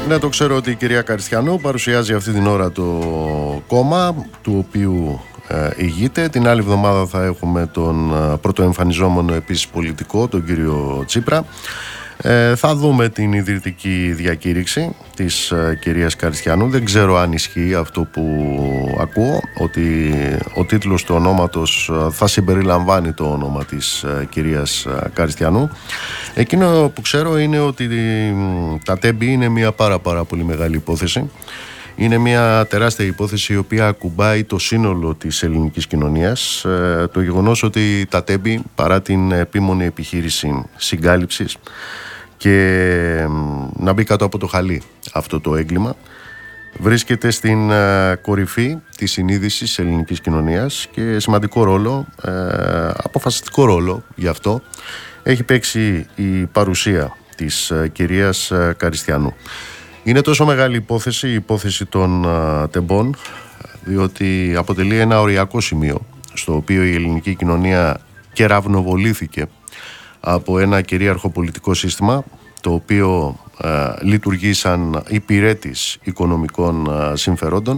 Ναι, το ξέρω ότι η κυρία Καριστιανού παρουσιάζει αυτή την ώρα το κόμμα του οποίου ηγείται. Την άλλη εβδομάδα θα έχουμε τον πρωτοεμφανιζόμενο επίσης πολιτικό, τον κύριο Τσίπρα. Θα δούμε την ιδρυτική διακήρυξη της κυρίας Καριστιανού. Δεν ξέρω αν ισχύει αυτό που ακούω, ότι ο τίτλος του ονόματος θα συμπεριλαμβάνει το όνομα της κυρίας Καριστιανού. Εκείνο που ξέρω είναι ότι τα τέμπη είναι μια πάρα πολύ μεγάλη υπόθεση. Είναι μια τεράστια υπόθεση η οποία ακουμπάει το σύνολο της ελληνικής κοινωνίας. Το γεγονός ότι τα τέμπη, παρά την επίμονη επιχείρηση συγκάλυψης και να μπει κάτω από το χαλί αυτό το έγκλημα, βρίσκεται στην κορυφή της συνείδησης της ελληνικής κοινωνίας και σημαντικό ρόλο, αποφασιστικό ρόλο γι' αυτό έχει παίξει η παρουσία της κυρίας Καριστιανού. Είναι τόσο μεγάλη υπόθεση, η υπόθεση των τεμπών, διότι αποτελεί ένα οριακό σημείο στο οποίο η ελληνική κοινωνία κεραυνοβολήθηκε από ένα κυρίαρχο πολιτικό σύστημα το οποίο λειτουργεί σαν υπηρέτης οικονομικών συμφερόντων,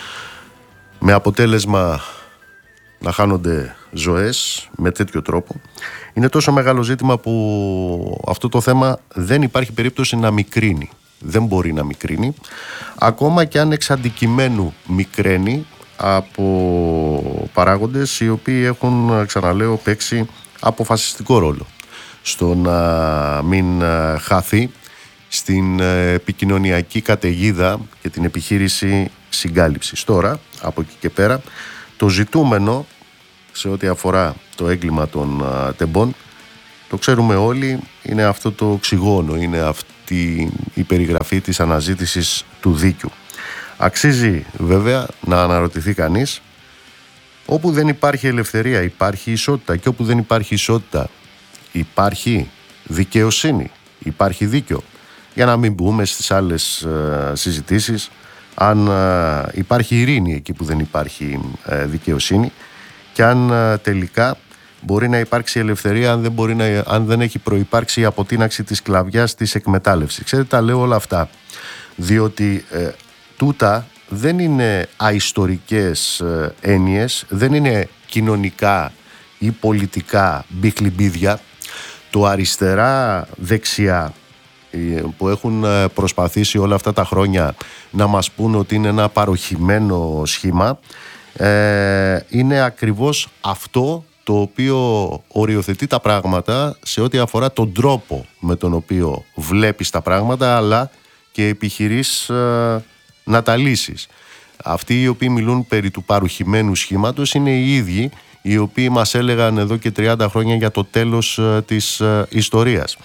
με αποτέλεσμα να χάνονται ζωές με τέτοιο τρόπο. Είναι τόσο μεγάλο ζήτημα που αυτό το θέμα δεν υπάρχει περίπτωση να μικρύνει. Δεν μπορεί να μικρύνει, ακόμα και αν εξ αντικειμένου μικραίνει από παράγοντες οι οποίοι έχουν, ξαναλέω, παίξει αποφασιστικό ρόλο στο να μην χαθεί στην επικοινωνιακή καταιγίδα και την επιχείρηση συγκάλυψης. Τώρα, από εκεί και πέρα, το ζητούμενο σε ό,τι αφορά το έγκλημα των τεμπών, το ξέρουμε όλοι, είναι αυτό το οξυγόνο, είναι αυτή η περιγραφή της αναζήτησης του δίκαιου. Αξίζει βέβαια να αναρωτηθεί κανείς, όπου δεν υπάρχει ελευθερία υπάρχει ισότητα, και όπου δεν υπάρχει ισότητα υπάρχει δικαιοσύνη, υπάρχει δίκαιο. Για να μην μπούμε στις άλλες συζητήσεις, αν υπάρχει ειρήνη εκεί που δεν υπάρχει δικαιοσύνη, και αν τελικά μπορεί να υπάρξει ελευθερία αν δεν έχει προϋπάρξει η αποτείναξη της σκλαβιάς, της εκμετάλλευσης. Ξέρετε, τα λέω όλα αυτά διότι τούτα δεν είναι αιστορικές έννοιες, δεν είναι κοινωνικά ή πολιτικά μπιχλιμπίδια. Το αριστερά-δεξιά που έχουν προσπαθήσει όλα αυτά τα χρόνια να μας πούν ότι είναι ένα παροχημένο σχήμα, είναι ακριβώς αυτό το οποίο οριοθετεί τα πράγματα σε ό,τι αφορά τον τρόπο με τον οποίο βλέπεις τα πράγματα, αλλά και επιχειρείς να τα λύσεις. Αυτοί οι οποίοι μιλούν περί του παροχημένου σχήματος είναι οι ίδιοι οι οποίοι μας έλεγαν εδώ και 30 χρόνια για το τέλος της ιστορίας.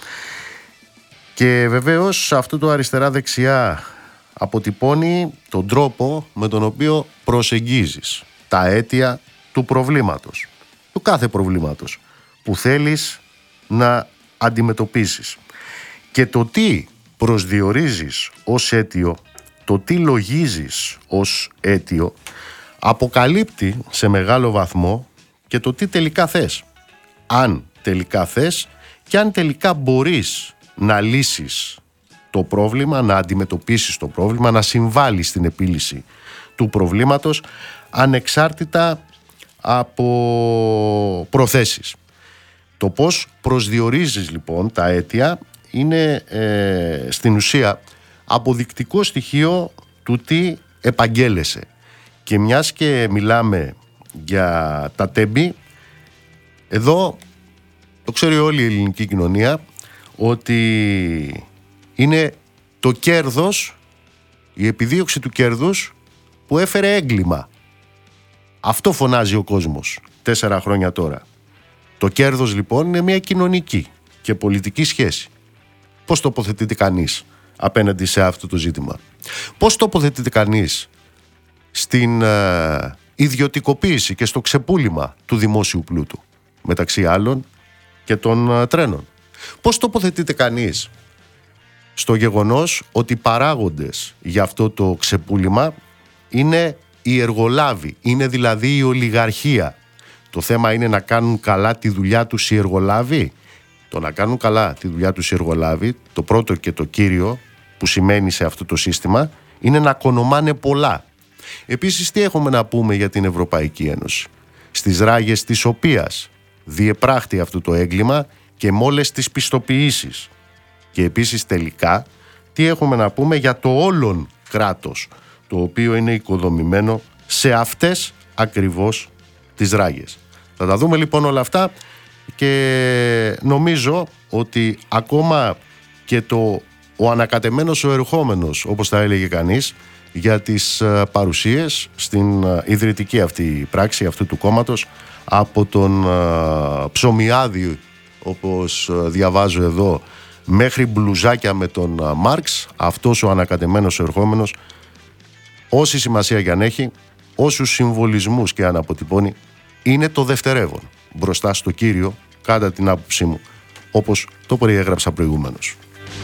Και βεβαίως αυτό το αριστερά-δεξιά αποτυπώνει τον τρόπο με τον οποίο προσεγγίζεις τα αίτια του προβλήματος, του κάθε προβλήματος που θέλεις να αντιμετωπίσεις. Και το τι προσδιορίζεις ως αίτιο, το τι λογίζεις ως αίτιο, αποκαλύπτει σε μεγάλο βαθμό και το τι τελικά θες. Αν τελικά θες και αν τελικά μπορείς να λύσεις το πρόβλημα, να αντιμετωπίσεις το πρόβλημα, να συμβάλεις στην επίλυση του προβλήματος, ανεξάρτητα από προθέσεις. Το πώς προσδιορίζεις λοιπόν τα αίτια είναι στην ουσία αποδεικτικό στοιχείο του τι επαγγέλλεσαι. Και μιας και μιλάμε για τα τέμπη, εδώ το ξέρει όλη η ελληνική κοινωνία ότι είναι το κέρδος, η επιδίωξη του κέρδους που έφερε έγκλημα. Αυτό φωνάζει ο κόσμος 4 χρόνια τώρα. Το κέρδος λοιπόν είναι μια κοινωνική και πολιτική σχέση. Πώς τοποθετείται κανείς απέναντι σε αυτό το ζήτημα? Πώς τοποθετείται κανείς στην ιδιωτικοποίηση και στο ξεπούλημα του δημόσιου πλούτου, μεταξύ άλλων και των τρένων? Πώς τοποθετείται κανείς στο γεγονός ότι παράγοντες για αυτό το ξεπούλημα είναι οι εργολάβοι, είναι δηλαδή η ολιγαρχία? Το θέμα είναι να κάνουν καλά τη δουλειά τους οι εργολάβοι. Το να κάνουν καλά τη δουλειά τους οι εργολάβοι, το πρώτο και το κύριο που σημαίνει σε αυτό το σύστημα είναι να κονομάνε πολλά. Επίσης, τι έχουμε να πούμε για την Ευρωπαϊκή Ένωση, στις ράγες της οποίας διεπράχθη αυτό το έγκλημα και με όλες τις πιστοποιήσεις. Και επίσης τελικά τι έχουμε να πούμε για το όλον κράτος, το οποίο είναι οικοδομημένο σε αυτές ακριβώς τις ράγες. Θα τα δούμε λοιπόν όλα αυτά και νομίζω ότι ακόμα και ο ανακατεμένος ο ερχόμενος, όπως θα έλεγε κανείς, για τις παρουσίες στην ιδρυτική αυτή πράξη αυτού του κόμματος από τον Ψωμιάδη, όπως διαβάζω εδώ, μέχρι μπλουζάκια με τον Μάρξ, αυτός ο ανακατεμένος ο ερχόμενος, όση σημασία και αν έχει, όσους συμβολισμούς και αν αποτυπώνει, είναι το δευτερεύον μπροστά στο κύριο, κατά την άποψή μου, όπως το περιέγραψα προηγουμένως.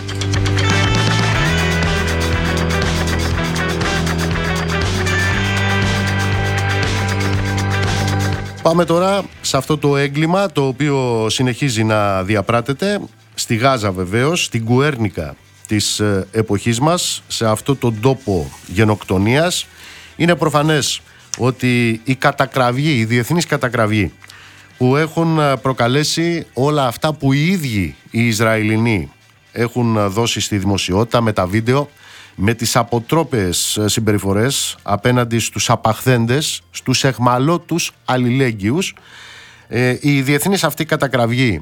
Πάμε τώρα σε αυτό το έγκλημα το οποίο συνεχίζει να διαπράττεται στη Γάζα, βεβαίως, στην Κουέρνικα της εποχής μας, σε αυτό τον τόπο γενοκτονίας. Είναι προφανές ότι η διεθνής κατακραυγή που έχουν προκαλέσει όλα αυτά που οι ίδιοι οι Ισραηλινοί έχουν δώσει στη δημοσιότητα με τα βίντεο, με τις αποτρόπες συμπεριφορές απέναντι στους απαχθέντες, στους εχμαλώτους αλληλέγγυους, η διεθνής αυτή κατακραυγή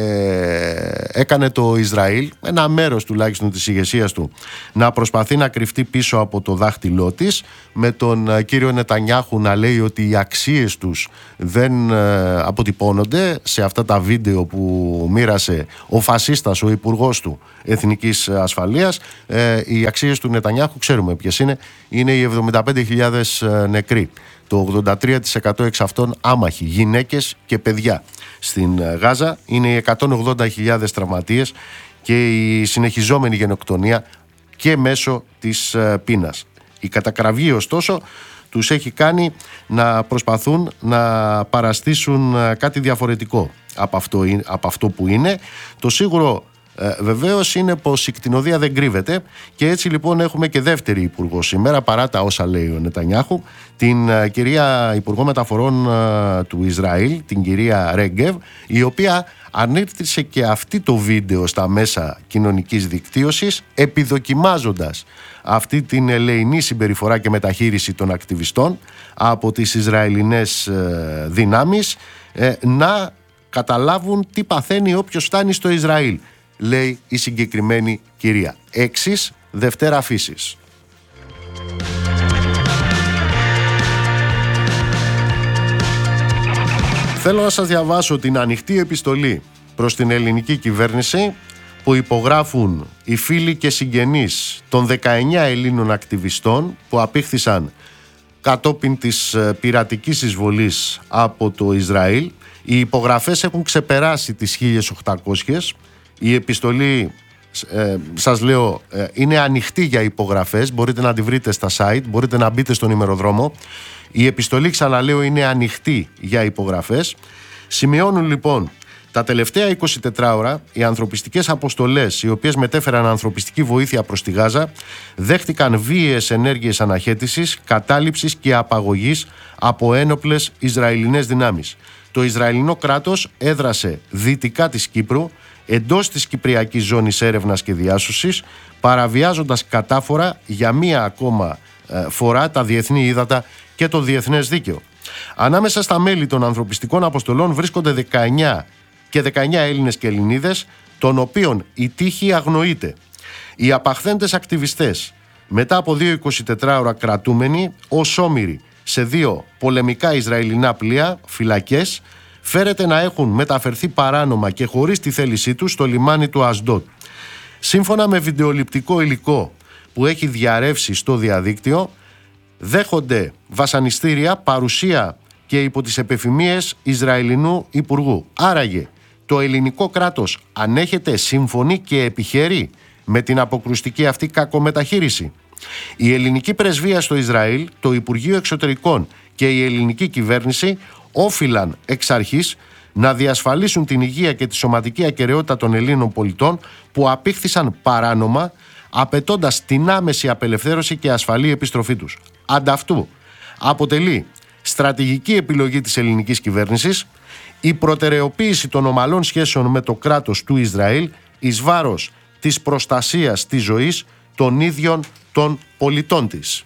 έκανε το Ισραήλ, ένα μέρος τουλάχιστον της ηγεσίας του, να προσπαθεί να κρυφτεί πίσω από το δάχτυλό της, με τον κύριο Νετανιάχου να λέει ότι οι αξίες τους δεν αποτυπώνονται σε αυτά τα βίντεο που μοίρασε ο φασίστας, ο υπουργός του Εθνικής Ασφαλείας. Οι αξίες του Νετανιάχου ξέρουμε ποιες είναι οι 75.000 νεκροί, το 83% εξ αυτών άμαχοι, γυναίκες και παιδιά στην Γάζα, είναι οι 180.000 τραυματίες και η συνεχιζόμενη γενοκτονία και μέσω της πείνας. Η κατακραυγή ωστόσο τους έχει κάνει να προσπαθούν να παραστήσουν κάτι διαφορετικό από αυτό που είναι. Το σίγουρο βεβαίως είναι πως η κτηνοδία δεν κρύβεται, και έτσι λοιπόν έχουμε και δεύτερη υπουργό σήμερα, παρά τα όσα λέει ο Νετανιάχου, την κυρία Υπουργό Μεταφορών του Ισραήλ, την κυρία Ρέγκεβ, η οποία ανήρτησε και αυτή το βίντεο στα μέσα κοινωνικής δικτύωσης, επιδοκιμάζοντας αυτή την ελεηνή συμπεριφορά και μεταχείριση των ακτιβιστών από τις Ισραηλινές δυνάμεις, να καταλάβουν τι παθαίνει όποιος φτάνει στο Ισραήλ, λέει η συγκεκριμένη κυρία. Εξής Δευτέρα φύσης. Θέλω να σας διαβάσω την ανοιχτή επιστολή προς την ελληνική κυβέρνηση που υπογράφουν οι φίλοι και συγγενείς των 19 Ελλήνων ακτιβιστών που απήχθησαν κατόπιν της πειρατικής εισβολής από το Ισραήλ. Οι υπογραφές έχουν ξεπεράσει τις 1.800. Η επιστολή, σας λέω, είναι ανοιχτή για υπογραφές. Μπορείτε να τη βρείτε στα site, μπορείτε να μπείτε στον ημεροδρόμο. Η επιστολή, ξαναλέω, είναι ανοιχτή για υπογραφές. Σημειώνουν λοιπόν τα τελευταία 24 ώρα οι ανθρωπιστικές αποστολές, οι οποίες μετέφεραν ανθρωπιστική βοήθεια προς τη Γάζα, δέχτηκαν βίαιες ενέργειες αναχέτησης, κατάληψης και απαγωγής από ένοπλες Ισραηλινές δυνάμεις. Το Ισραηλινό κράτος έδρασε δυτικά της Κύπρου, εντός της Κυπριακής Ζώνης Έρευνας και Διάσωσης, παραβιάζοντας κατάφορα για μία ακόμα φορά τα διεθνή ύδατα και το διεθνές δίκαιο. Ανάμεσα στα μέλη των ανθρωπιστικών αποστολών βρίσκονται 19 και 19 Έλληνες και Ελληνίδες, των οποίων η τύχη αγνοείται. Οι απαχθέντες ακτιβιστές, μετά από 2 24 ώρα κρατούμενοι ως όμηροι σε 2 πολεμικά Ισραηλινά πλοία, φυλακές, φέρεται να έχουν μεταφερθεί παράνομα και χωρίς τη θέλησή τους στο λιμάνι του Ασντότ. Σύμφωνα με βιντεοληπτικό υλικό που έχει διαρρεύσει στο διαδίκτυο, δέχονται βασανιστήρια, παρουσία και υπό τις επεφημίες Ισραηλινού Υπουργού. Άραγε, το ελληνικό κράτος ανέχεται, συμφωνεί και επιχειρεί με την αποκρουστική αυτή κακομεταχείριση. Η ελληνική πρεσβεία στο Ισραήλ, το Υπουργείο Εξωτερικών και η ελληνική κυβέρνηση όφυλαν εξ αρχής να διασφαλίσουν την υγεία και τη σωματική ακεραιότητα των Ελλήνων πολιτών που απήχθησαν παράνομα απαιτώντας την άμεση απελευθέρωση και ασφαλή επιστροφή τους. Ανταυτού, αποτελεί στρατηγική επιλογή της ελληνικής κυβέρνησης η προτεραιοποίηση των ομαλών σχέσεων με το κράτος του Ισραήλ εις βάρος της προστασίας της ζωής των ίδιων των πολιτών της.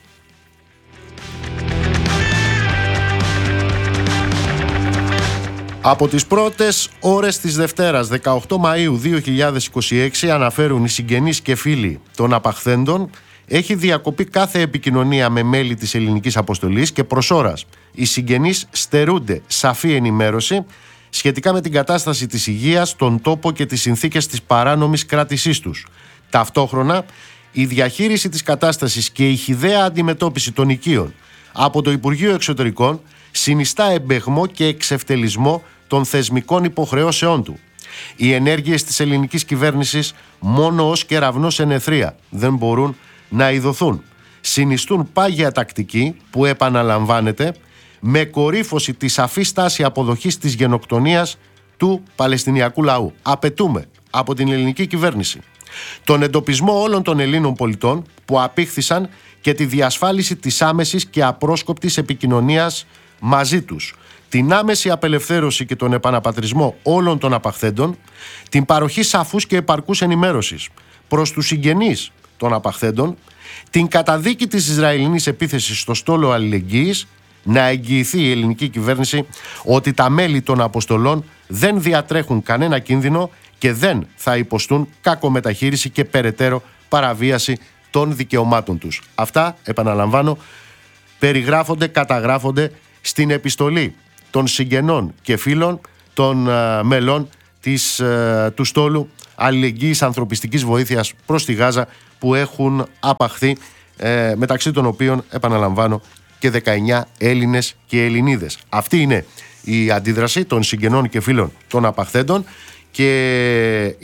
Από τις πρώτες ώρες της Δευτέρας, 18 Μαΐου 2026, αναφέρουν οι συγγενείς και φίλοι των απαχθέντων, έχει διακοπεί κάθε επικοινωνία με μέλη της ελληνικής αποστολής και προς ώρας οι συγγενείς στερούνται σαφή ενημέρωση σχετικά με την κατάσταση της υγείας, τον τόπο και τις συνθήκες της παράνομης κράτησής τους. Ταυτόχρονα, η διαχείριση της κατάστασης και η χυδαία αντιμετώπιση των οικείων από το Υπουργείο Εξωτερικών συνιστά εμπεγμό και εξευτελισμό των θεσμικών υποχρεώσεών του. Οι ενέργειες της ελληνικής κυβέρνησης μόνο ως κεραυνός εν αιθρία δεν μπορούν να ειδωθούν. Συνιστούν πάγια τακτική που επαναλαμβάνεται με κορύφωση τη σαφή στάση αποδοχής της γενοκτονίας του Παλαιστινιακού λαού. Απαιτούμε από την ελληνική κυβέρνηση τον εντοπισμό όλων των Ελλήνων πολιτών που απήχθησαν και τη διασφάλιση της άμεσης και απρόσκοπτης επικοινωνίας μαζί τους, την άμεση απελευθέρωση και τον επαναπατρισμό όλων των απαχθέντων, την παροχή σαφούς και επαρκούς ενημέρωσης προς τους συγγενείς των απαχθέντων, την καταδίκη της Ισραηλινής επίθεσης στο στόλο αλληλεγγύης, να εγγυηθεί η ελληνική κυβέρνηση ότι τα μέλη των αποστολών δεν διατρέχουν κανένα κίνδυνο και δεν θα υποστούν κακομεταχείριση και περαιτέρω παραβίαση των δικαιωμάτων τους. Αυτά, επαναλαμβάνω, περιγράφονται, καταγράφονται στην επιστολή των συγγενών και φίλων των μελών του στόλου αλληλεγγύης ανθρωπιστικής βοήθειας προς τη Γάζα που έχουν απαχθεί, μεταξύ των οποίων, επαναλαμβάνω, και 19 Έλληνες και Ελληνίδες. Αυτή είναι η αντίδραση των συγγενών και φίλων των απαχθέντων και